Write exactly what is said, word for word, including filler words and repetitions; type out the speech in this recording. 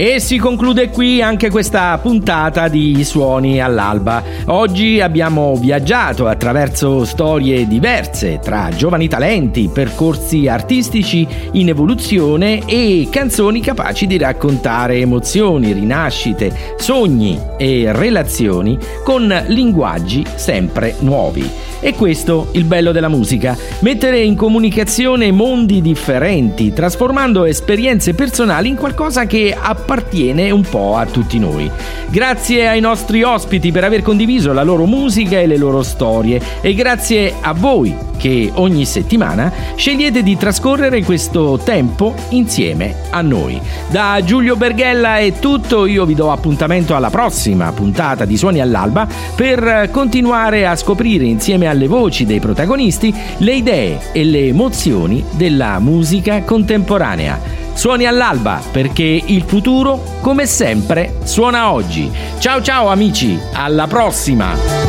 E si conclude qui anche questa puntata di Suoni all'Alba. Oggi abbiamo viaggiato attraverso storie diverse tra giovani talenti, percorsi artistici in evoluzione e canzoni capaci di raccontare emozioni, rinascite, sogni e relazioni con linguaggi sempre nuovi. E questo il bello della musica, mettere in comunicazione mondi differenti, trasformando esperienze personali in qualcosa che appartiene un po' a tutti noi. Grazie ai nostri ospiti per aver condiviso la loro musica e le loro storie, e grazie a voi che ogni settimana scegliete di trascorrere questo tempo insieme a noi. Da Giulio Berghella è tutto, io vi do appuntamento alla prossima puntata di Suoni all'Alba per continuare a scoprire insieme alle voci dei protagonisti le idee e le emozioni della musica contemporanea. Suoni all'Alba, perché il futuro, come sempre, suona oggi. Ciao ciao amici, alla prossima!